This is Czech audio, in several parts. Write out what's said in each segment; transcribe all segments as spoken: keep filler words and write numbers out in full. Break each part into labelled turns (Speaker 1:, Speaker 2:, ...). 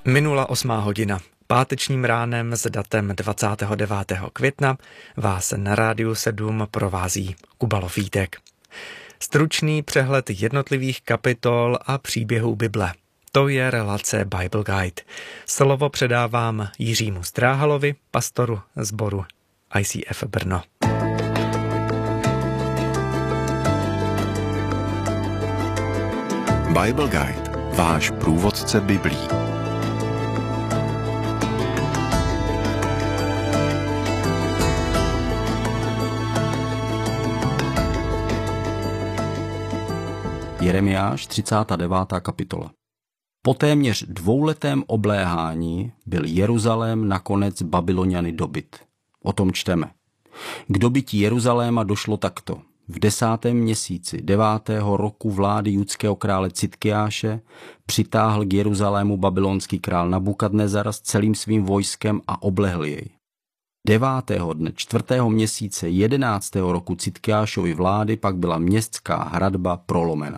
Speaker 1: Minula osmá hodina. Pátečním ránem s datem dvacátého devátého května vás na Rádiu sedm provází Kuba Lofítek. Stručný přehled jednotlivých kapitol a příběhů Bible. To je relace Bible Guide. Slovo předávám Jiřímu Stráhalovi, pastoru sboru I C F Brno.
Speaker 2: Bible Guide, váš průvodce Biblí.
Speaker 3: Jeremiáš, třicátá devátá kapitola. Po téměř dvouletém obléhání byl Jeruzalém nakonec Babyloniany dobyt. O tom čteme. K dobytí Jeruzaléma došlo takto. V desátém měsíci devátého roku vlády judského krále Citkiáše přitáhl k Jeruzalému babylonský král Nabukadnezar s celým svým vojskem a oblehl jej. Devátého dne čtvrtého měsíce jedenáctého roku Citkiášovy vlády pak byla městská hradba prolomena.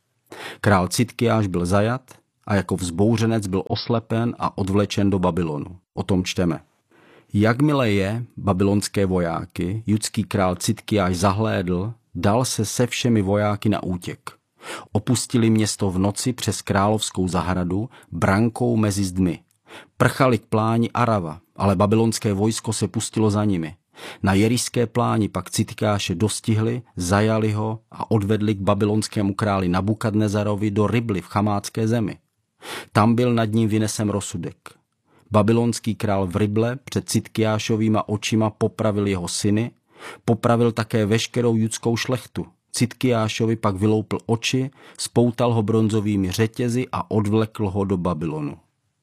Speaker 3: Král Citkiáš byl zajat a jako vzbouřenec byl oslepen a odvlečen do Babylonu. O tom čteme. Jakmile je babylonské vojáky judský král Citkiáš zahlédl, dal se se všemi vojáky na útěk. Opustili město v noci přes královskou zahradu brankou mezi zdmi. Prchali k pláni Arava, ale babylonské vojsko se pustilo za nimi. Na Jerišské pláni pak Citkiáše dostihli, zajali ho a odvedli k babylonskému králi Nabukadnezarovi do Ribly v chamácké zemi. Tam byl nad ním vynesen rozsudek. Babylonský král v Rible před Citkiášovýma očima popravil jeho syny, popravil také veškerou judskou šlechtu. Citkiášovi pak vyloupl oči, spoutal ho bronzovými řetězy a odvlekl ho do Babylonu.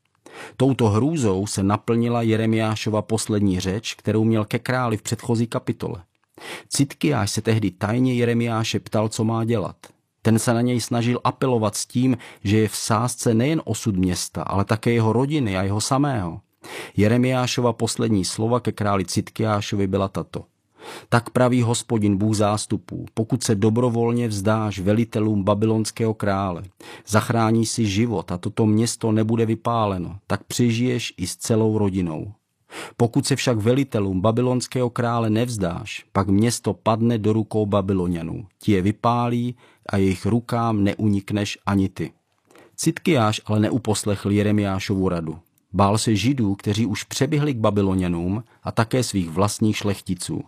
Speaker 3: Touto hrůzou se naplnila Jeremiášova poslední řeč, kterou měl ke králi v předchozí kapitole. Citkiáš se tehdy tajně Jeremiáše ptal, co má dělat. Ten se na něj snažil apelovat s tím, že je v sázce nejen osud města, ale také jeho rodiny a jeho samého. Jeremiášova poslední slova ke králi Citkiášovi byla tato. Tak praví Hospodin Bůh zástupů, pokud se dobrovolně vzdáš velitelům babylonského krále, zachrání si život a toto město nebude vypáleno, tak přežiješ i s celou rodinou. Pokud se však velitelům babylonského krále nevzdáš, pak město padne do rukou Babylonianů, ti je vypálí a jejich rukám neunikneš ani ty. Citkiáš ale neuposlechl Jeremiášovu radu. Bál se Židů, kteří už přeběhli k Babylonianům a také svých vlastních šlechticů.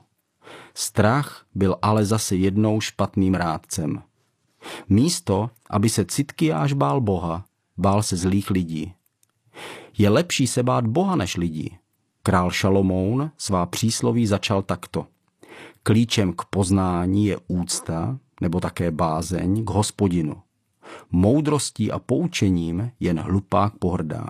Speaker 3: Strach byl ale zase jednou špatným rádcem. Místo, aby se Citkiáš bál Boha, bál se zlých lidí. Je lepší se bát Boha než lidí. Král Šalomoun svá přísloví začal takto. Klíčem k poznání je úcta, nebo také bázeň k Hospodinu. Moudrostí a poučením jen hlupák pohrdá.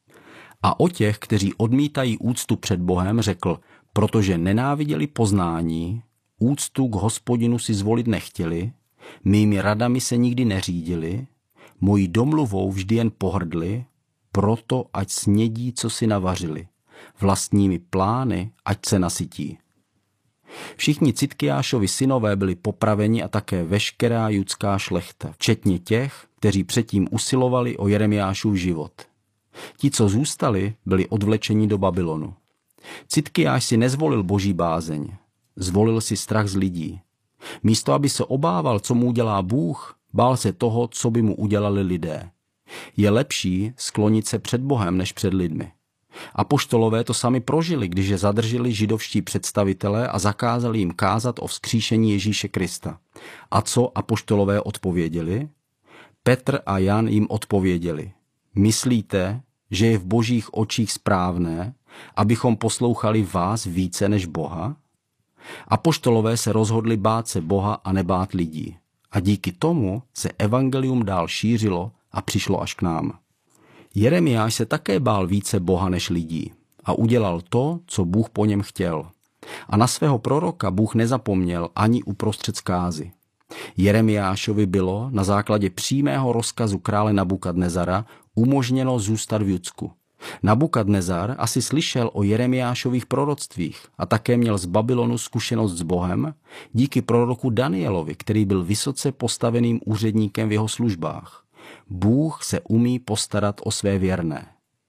Speaker 3: A o těch, kteří odmítají úctu před Bohem, řekl, protože nenáviděli poznání, úctu k Hospodinu si zvolit nechtěli, mými radami se nikdy neřídili, mojí domluvou vždy jen pohrdli, proto ať snědí, co si navařili, vlastními plány ať se nasytí. Všichni Citkiášovi synové byli popraveni a také veškerá judská šlechta, včetně těch, kteří předtím usilovali o Jeremiášův život. Ti, co zůstali, byli odvlečeni do Babylonu. Citkiáš si nezvolil boží bázeň, zvolil si strach z lidí. Místo, aby se obával, co mu udělá Bůh, bál se toho, co by mu udělali lidé. Je lepší sklonit se před Bohem, než před lidmi. Apoštolové to sami prožili, když je zadrželi židovští představitelé a zakázali jim kázat o vzkříšení Ježíše Krista. A co apoštolové odpověděli? Petr a Jan jim odpověděli. Myslíte, že je v božích očích správné, abychom poslouchali vás více než Boha? Apoštolové se rozhodli bát se Boha a nebát lidí. A díky tomu se evangelium dál šířilo a přišlo až k nám. Jeremiáš se také bál více Boha než lidí a udělal to, co Bůh po něm chtěl. A na svého proroka Bůh nezapomněl ani uprostřed zkázy. Jeremiášovi bylo na základě přímého rozkazu krále Nabukadnezara umožněno zůstat v Judsku. Nabukadnezar asi slyšel o Jeremiášových proroctvích a také měl z Babylonu zkušenost s Bohem díky proroku Danielovi, který byl vysoce postaveným úředníkem v jeho službách. Bůh se umí postarat o své věrné.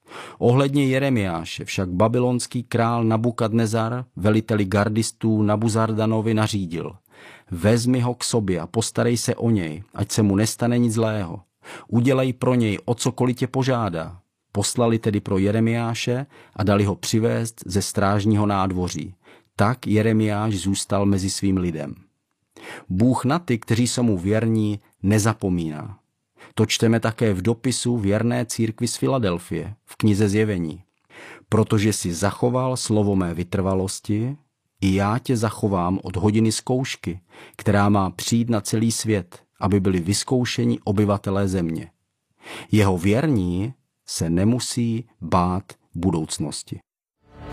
Speaker 3: Ohledně Jeremiáše však babylonský král Nabukadnezar veliteli gardistů Nabuzardanovi nařídil: vezmi ho k sobě a postarej se o něj, ať se mu nestane nic zlého. Udělej pro něj, o cokoliv tě požádá. Poslali tedy pro Jeremiáše a dali ho přivést ze strážního nádvoří. Tak Jeremiáš zůstal mezi svým lidem. Bůh na ty, kteří jsou mu věrní, nezapomíná. To čteme také v dopisu věrné církvi z Filadelfie v knize Zjevení. Protože si zachoval slovo mé vytrvalosti, i já tě zachovám od hodiny zkoušky, která má přijít na celý svět, aby byli vyzkoušeni obyvatelé země. Jeho věrní se nemusí bát budoucnosti.